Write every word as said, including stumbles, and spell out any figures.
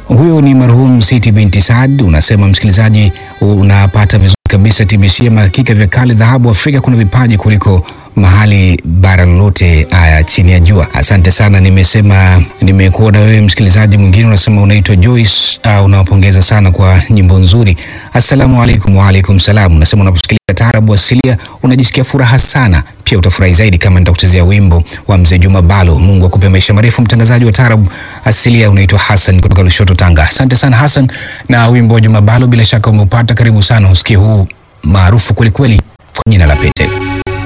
Huyo ni marhum Siti binti Saad. Unasema msikilizaji, unapata vizuri kabisa T B C. Hakika vya kale dhahabu Afrika, kuna vipaji kuliko mahali bara lolote haya chini ya jua. Asante sana. Nimesema nimekuona wewe msikilizaji mwingine, unasema unaitwa Joyce, uh, unawapongeza sana kwa nyimbo nzuri. Assalamu alaikum. Wa alaikum salam. Unasema unaposikiliza taarabu asilia unajisikia furaha sana. Pia utafurahi zaidi kama nitakuchezea wimbo wa Mzee Juma Balo. Mungu akupe maisha marefu. Mtangazaji wa taarabu asilia unaitwa Hassan kutoka Lushoto, Tanga. Asante sana Hassan, na wimbo wa Juma Balo bila shaka umeupata. Karibu sana usikie huu maarufu kweli kweli kwa jina la Pete.